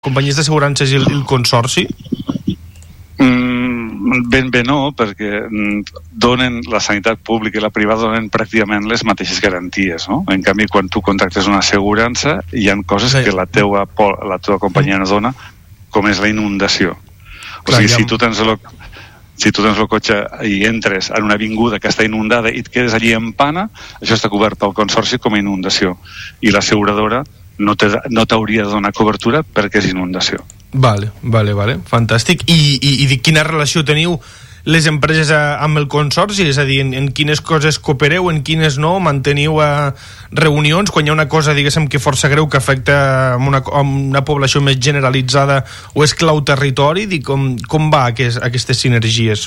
companyies d'assegurances i el consorci? Ben bé no, perquè donen la sanitat pública i la privada donen pràcticament les mateixes garanties, no? En canvi, quan tu contractes una assegurança, hi ha coses que la teva companyia no dona, com és la inundació. O sigui, si tu tens el cotxe i entres en una avinguda que està inundada i et quedes allí en pana, això està cobert pel consorci com a inundació. I l'asseguradora no t'hauria de donar cobertura perquè és inundació. Vale, fantàstic. I quina relació teniu les empreses amb el consorci? És a dir, en quines coses coopereu, en quines no? Manteniu reunions quan hi ha una cosa, diguéssim, que força greu que afecta una població més generalitzada o és clau territori? Com va aquestes sinergies?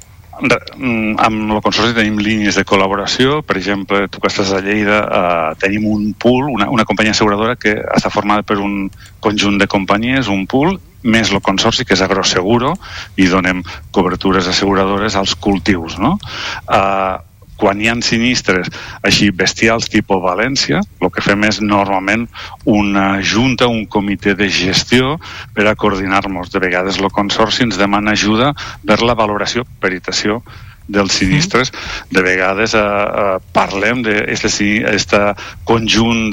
Amb el consorci tenim línies de col·laboració. Per exemple, tu que estàs a Lleida, tenim un pool, una companyia asseguradora que està formada per un conjunt de companyies, un pool, més el consorci, que és Agroseguro, i donem cobertures asseguradores als cultius, no? Quan hi ha sinistres així bestials tipus València, el que fem és normalment una junta, un comitè de gestió per a coordinar-nos. De vegades el consorci ens demana ajuda per la valoració, peritació dels sinistres. De vegades parlem d'aquest conjunt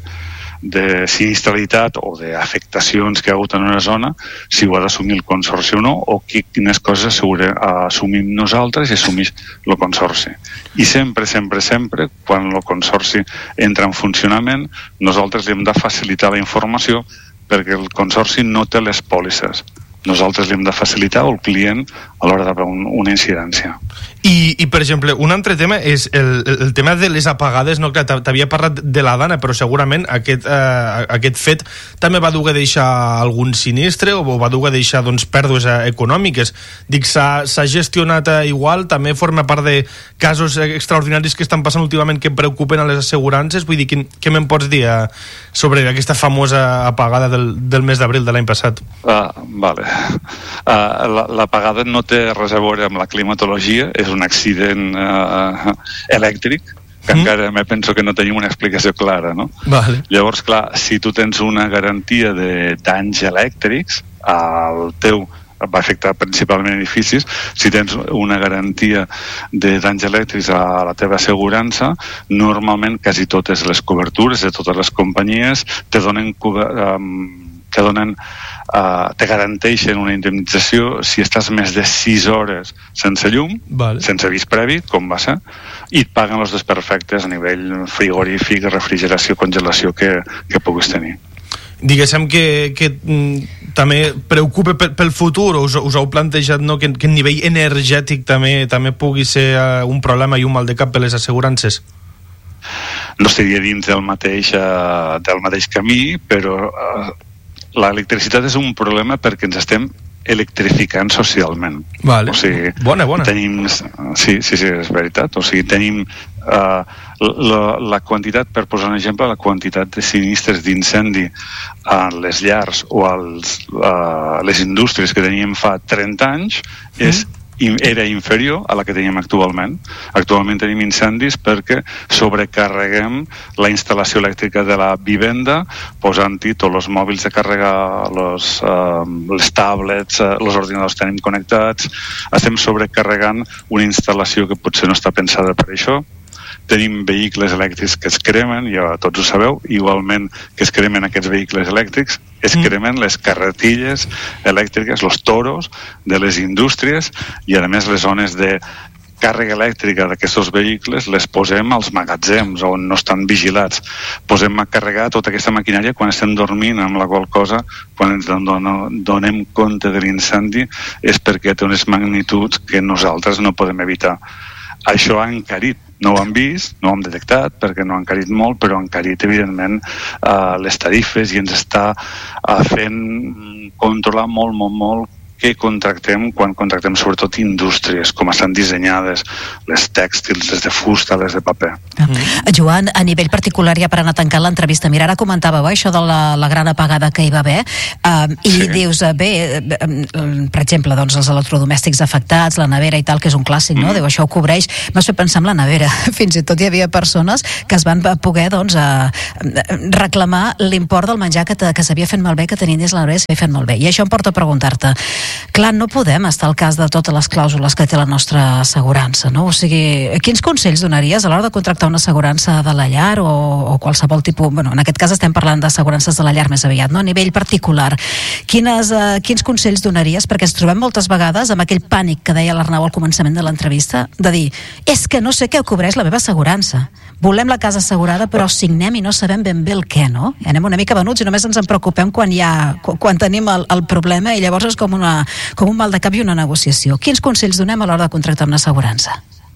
de sinistralitat o d'afectacions que hi ha hagut en una zona, si ho ha d'assumir el consorci o no, o quines coses assumim nosaltres i assumeix el consorci. I sempre, quan el consorci entra en funcionament, nosaltres li hem de facilitar la informació perquè el consorci no té les pòlisses. Nosaltres li hem de facilitar el client a l'hora d'haver una incidència. I, per exemple, un altre tema és el tema de les apagades. No, clar, t'havia parlat de la Dana, però segurament aquest fet també va dur a deixar algun sinistre o va dur a deixar pèrdues econòmiques. Dic, s'ha gestionat igual? També forma part de casos extraordinaris que estan passant últimament que preocupen a les assegurances? Vull dir, què me'n pots dir sobre aquesta famosa apagada del mes d'abril de l'any passat? Vale. L'apagada no té res a veure amb la climatologia, és un accident elèctric, que encara me penso que no tenim una explicació clara, no? Vale. Llavors, clar, si tu tens una garantia de danys elèctrics, el teu va afectar principalment edificis, si tens una garantia de danys elèctrics a la teva assegurança, normalment quasi totes les cobertures de totes les companyies te garanteixen una indemnització si estàs més de 6 hores sense llum, sense avís previ, com va ser, i et paguen els desperfectes a nivell frigorífic, refrigeració, congelació que puguis tenir. Diguéssim que també preocupa pel futur, us heu plantejat, no, que a nivell energètic també pugui ser un problema i un mal de cap per les assegurances? No estaria dins del mateix camí, però l'electricitat és un problema perquè ens estem electrificant socialment. Vale. O sigui, bona. Sí, és veritat. O sigui, tenim la quantitat, per posar un exemple, la quantitat de sinistres d'incendi a les llars o a les indústries que teníem fa 30 anys era inferior a la que teníem actualment. Actualment tenim incendis perquè sobrecarreguem la instal·lació elèctrica de la vivenda posant-hi tots els mòbils de carregar, les tablets, els ordinadors que tenim connectats. Estem sobrecarregant una instal·lació que potser no està pensada per això. Tenim vehicles elèctrics que es cremen, ja tots ho sabeu, igualment que es cremen aquests vehicles elèctrics, es cremen les carretilles elèctriques, els toros de les indústries i a més les zones de càrrega elèctrica d'aquests vehicles les posem als magatzems on no estan vigilats. Posem a carregar tota aquesta maquinària quan estem dormint, amb la qual cosa, quan ens donem compte de l'incendi és perquè té unes magnituds que nosaltres no podem evitar. Això ha encarit, no ho hem vist, no ho hem detectat perquè no ha encarit molt, però ha encarit evidentment les tarifes i ens està fent controlar molt què contractem quan contractem sobretot indústries, com estan dissenyades, les tèxtils, les de fusta, les de paper. Joan, a nivell particular, ja per anar tancant l'entrevista, mira, ara comentàveu això de la gran apagada que hi va haver, i dius, per exemple, doncs, els electrodomèstics afectats, la nevera i tal, que és un clàssic, no? Diu, això ho cobreix. M'has fet pensar en la nevera. Fins i tot hi havia persones que es van poder, doncs, reclamar l'import del menjar que s'havia fet malbé, que tenien dins la nevera, s'havia fet malbé. I això em porta a preguntar-te, clar, no podem estar al cas de totes les clàusules que té la nostra assegurança, no? O sigui, quins consells donaries a l'hora de contractar una assegurança de la llar o qualsevol tipus... Bueno, en aquest cas estem parlant d'assegurances de la llar més aviat, no? A nivell particular. Quins consells donaries? Perquè ens trobem moltes vegades amb aquell pànic que deia l'Arnau al començament de l'entrevista, de dir, és que no sé què cobreix la meva assegurança. Volem la casa assegurada, però signem i no sabem ben bé el què, no? I anem una mica venuts i només ens en preocupem quan tenim el problema, i llavors és com un mal de cap i una negociació. Quins consells donem a l'hora de contractar una assegurança?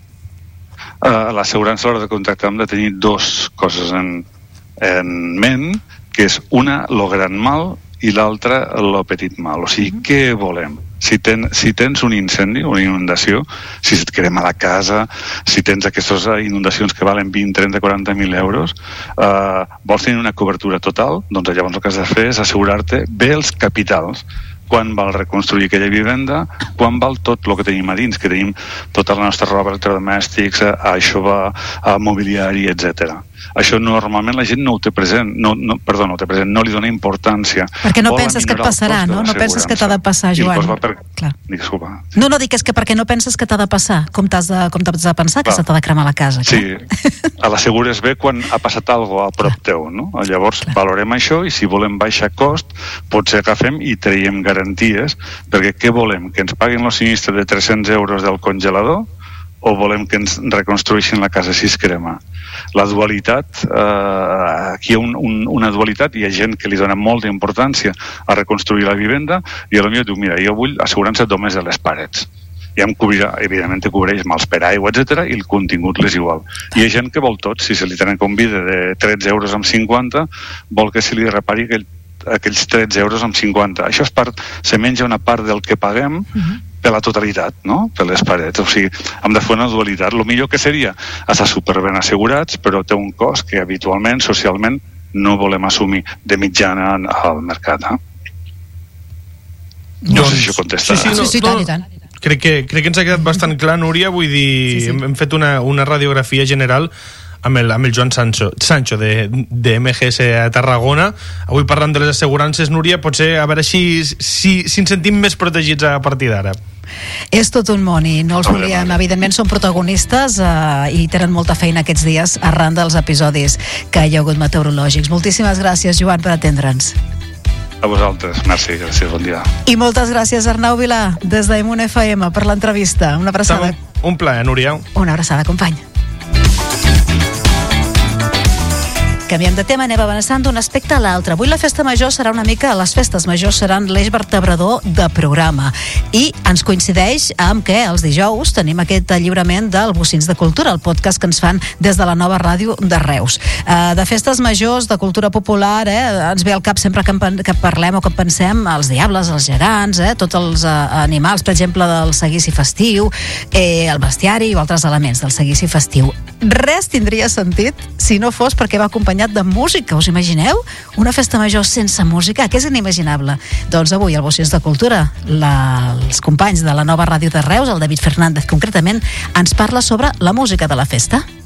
L'assegurança a l'hora de contractar hem de tenir dues coses en ment, que és una, lo gran mal, i l'altra, lo petit mal. O sigui, què volem? Si tens un incendi, una inundació, si se't crema la casa, si tens aquestes inundacions que valen 20, 30, 40.000 euros, vols tenir una cobertura total, doncs llavors el que has de fer és assegurar-te bé els capitals. Quan val reconstruir aquella vivenda, quan val tot el que tenim a dins, que tenim tota la nostra roba, electrodomèstics, aixovar, mobiliari, etc. Això normalment la gent no ho té present, no li dona importància. Perquè no penses que et passarà, no? No penses que t'ha de passar, Joan. Disculpa. No, dic és que perquè no penses que t'ha de passar, com t'has de pensar que se t'ha de cremar la casa. Sí, a l'assegures bé quan ha passat alguna cosa a prop teu, no? Llavors valorem això, i si volem baixar cost, potser agafem i traiem garanties, perquè què volem? Que ens paguin el sinistre de 300 euros del congelador, o volem que ens reconstrueixin la casa si es crema? La dualitat, aquí hi ha una dualitat, hi ha gent que li dona molta importància a reconstruir la vivenda, i potser diu, mira, jo vull assegurança només de les parets. Ja em cobrirà, evidentment cobreix mals per aigua, etc., i el contingut l'és igual. Hi ha gent que vol tot, si se li tenen convida de 13 euros amb 50, vol que se li repari aquells 13 euros amb 50. Això se menja una part del que paguem per la totalitat, no? Per les parets. O sigui, hem de fer una dualitat. El millor que seria estar superben assegurats, però té un cost que habitualment, socialment, no volem assumir de mitjana al mercat. No sé si això contesta. Sí, tant. Crec que ens ha quedat bastant clar, Núria. Vull dir, hem fet una radiografia general amb el Joan Sancho de MGS a Tarragona. Avui parlant de les assegurances, Núria, potser a veure si ens sentim més protegits a partir d'ara. És tot un món i no els volíem, evidentment són protagonistes i tenen molta feina aquests dies arran dels episodis que hi ha hagut meteorològics. Moltíssimes gràcies, Joan, per atendre'ns. A vosaltres, merci, gràcies, bon dia. I moltes gràcies, Arnau Vilà, des d'Emun FM, per l'entrevista. Una abraçada. Un plaer, Núria. Una abraçada, company. Canviem de tema, anem avançant d'un aspecte a l'altre. Avui la festa major serà una mica... Les festes majors seran l'eix vertebrador de programa. I ens coincideix amb que els dijous tenim aquest lliurament del Bocins de Cultura, el podcast que ens fan des de la nova ràdio de Reus. De festes majors, de cultura popular, ens ve al cap sempre que parlem o que pensem els diables, els gegants, tots els animals, per exemple, del seguici festiu, el bestiari i altres elements del seguici festiu. Res tindria sentit si no fos perquè va acompanyat de música. Us imagineu? Una festa major sense música, que és inimaginable. Doncs avui al Bocins de Cultura els companys de la nova ràdio de Reus, el David Fernández concretament, ens parla sobre la música de la festa.